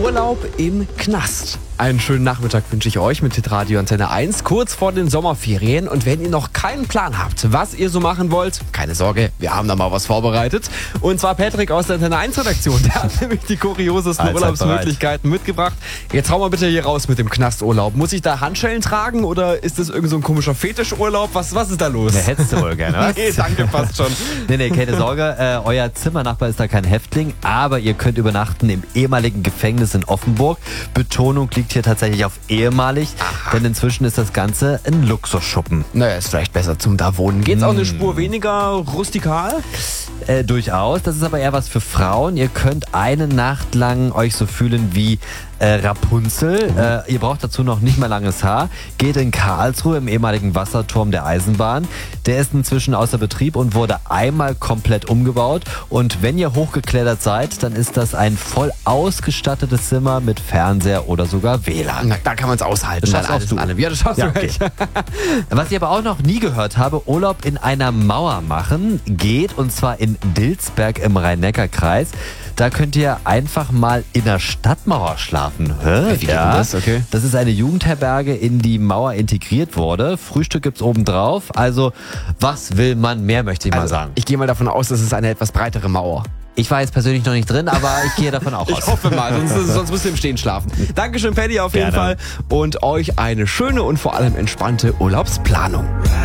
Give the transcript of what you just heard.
Urlaub im Knast. Einen schönen Nachmittag wünsche ich euch mit Hitradio Antenne 1, kurz vor den Sommerferien. Und wenn ihr noch keinen Plan habt, was ihr so machen wollt, keine Sorge, wir haben da mal was vorbereitet. Und zwar Patrick aus der Antenne 1 Redaktion. Der hat nämlich die kuriosesten Urlaubsmöglichkeiten mitgebracht. Jetzt hau mal bitte hier raus mit dem Knasturlaub. Muss ich da Handschellen tragen oder ist das irgend so ein komischer Fetischurlaub? Was ist da los? Ja, hättest du wohl gerne, was? Nee, danke, passt schon. Nee, keine Sorge, euer Zimmernachbar ist da kein Häftling, aber ihr könnt übernachten im ehemaligen Gefängnis in Offenburg. Betonung liegt hier tatsächlich auf ehemalig, denn inzwischen ist das Ganze ein Luxusschuppen. Naja, ist vielleicht besser zum da wohnen. Geht's auch eine Spur weniger rustikal? Durchaus, das ist aber eher was für Frauen. Ihr könnt eine Nacht lang euch so fühlen wie Rapunzel. Ihr braucht dazu noch nicht mal langes Haar. Geht in Karlsruhe im ehemaligen Wasserturm der Eisenbahn. Der ist inzwischen außer Betrieb und wurde einmal komplett umgebaut. Und wenn ihr hochgeklettert seid, dann ist das ein voll ausgestattetes Zimmer mit Fernseher oder sogar WLAN. Na, da kann man es aushalten. Das schaffst du. Ja, das schaffst Ja, du okay. echt. Was ich aber auch noch nie gehört habe, Urlaub in einer Mauer machen geht, und zwar in Dilsberg im Rhein-Neckar-Kreis. Da könnt ihr einfach mal in der Stadtmauer schlafen. Wie geht denn das? Okay. Das ist eine Jugendherberge, in die Mauer integriert wurde. Frühstück gibt's oben drauf. Also, was will man mehr, möchte ich mal sagen. Ich gehe mal davon aus, das ist eine etwas breitere Mauer. Ich war jetzt persönlich noch nicht drin, aber ich gehe davon auch aus. Ich hoffe mal, sonst müsst ihr im Stehen schlafen. Dankeschön, Paddy, auf jeden Gerne. Fall. Und euch eine schöne und vor allem entspannte Urlaubsplanung.